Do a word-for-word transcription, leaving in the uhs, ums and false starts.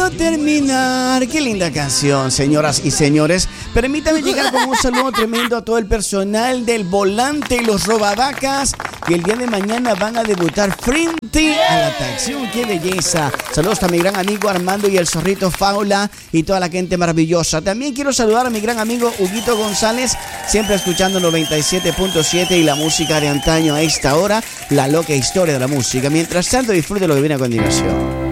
quiero terminar. Qué linda canción, señoras y señores. Permítame llegar con un saludo tremendo a todo el personal del Volante y los Robavacas, que el día de mañana van a debutar frente a la atracción. ¡Qué belleza! Saludos a mi gran amigo Armando y el zorrito Faula y toda la gente maravillosa. También quiero saludar a mi gran amigo Huguito González, siempre escuchando noventa y siete punto siete y la música de antaño a esta hora, la loca historia de la música. Mientras tanto, disfrute lo que viene a continuación.